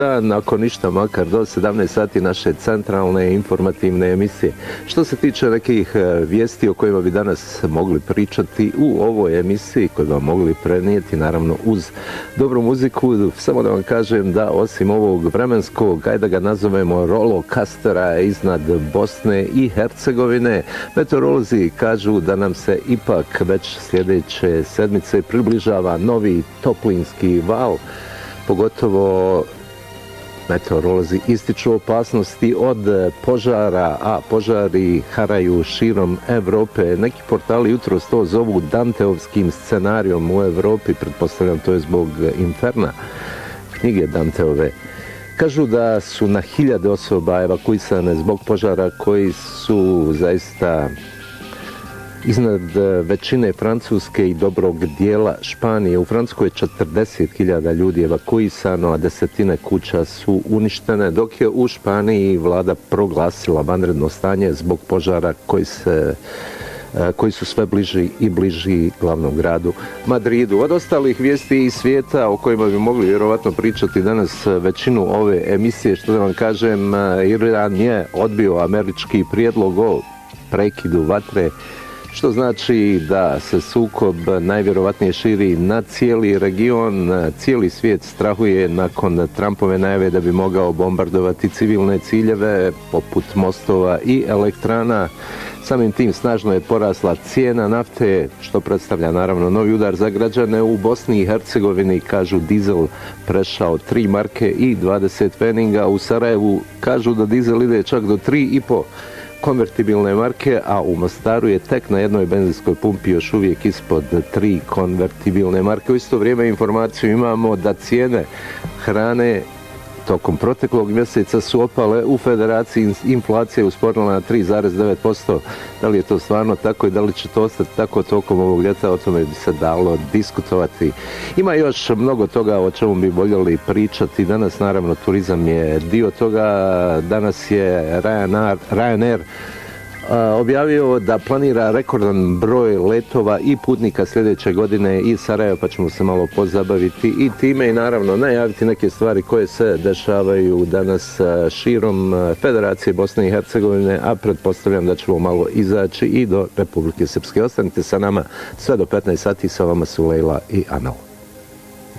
Nakon ništa makar do 17 sati naše centralne informativne emisije. Što se tiče nekih vijesti o kojima bi danas mogli pričati u ovoj emisiji, koje bi vam mogli prenijeti naravno uz dobru muziku, samo da vam kažem da osim ovog vremenskog, ajde da ga nazovemo rolokastera iznad Bosne i Hercegovine, meteorolozi kažu da nam se ipak već sljedeće sedmice približava novi toplinski val, pogotovo meteorolozi ističu opasnosti od požara, a požari haraju širom Evrope. Neki portali jutros to zovu Danteovskim scenarijom u Evropi, pretpostavljam to je zbog Inferna, knjige Danteove. Kažu da su na 1000 osoba evakuisane zbog požara koji su zaista iznad većine Francuske i dobrog dijela Španije. U Francuskoj je 40.000 ljudi evakuisano, a desetine kuća su uništene, dok je u Španiji vlada proglasila vanredno stanje zbog požara koji su sve bliži i bliži glavnom gradu Madridu. Od ostalih vijesti iz svijeta o kojima bi mogli vjerovatno pričati danas većinu ove emisije, što da vam kažem, Iran je odbio američki prijedlog o prekidu vatre, što znači da se sukob najvjerovatnije širi na cijeli region. Cijeli svijet strahuje nakon Trumpove najave da bi mogao bombardovati civilne ciljeve poput mostova i elektrana. Samim tim snažno je porasla cijena nafte, što predstavlja naravno novi udar za građane. U Bosni i Hercegovini kažu dizel prešao 3 marke i 20 pfeninga. U Sarajevu kažu da dizel ide čak do 3,5 konvertibilne marke, a u Mostaru je tek na jednoj benzinskoj pumpi još uvijek ispod 3 konvertibilne marke. U isto vrijeme informaciju imamo da cijene hrane tokom proteklog mjeseca su opale u Federaciji, inflacija je usporila na 3,9%. Da li je to stvarno tako i da li će to ostati tako tokom ovog ljeta, o tome bi se dalo diskutovati. Ima još mnogo toga o čemu bi voljeli pričati. Danas naravno turizam je dio toga. Danas je Ryanair objavio da planira rekordan broj letova i putnika sljedeće godine iz Sarajeva, pa ćemo se malo pozabaviti i time i naravno najaviti neke stvari koje se dešavaju danas širom Federacije Bosne i Hercegovine, a pretpostavljam da ćemo malo izaći i do Republike Srpske. Ostanite sa nama sve do 15 sati, sa vama su Lejla i Anal.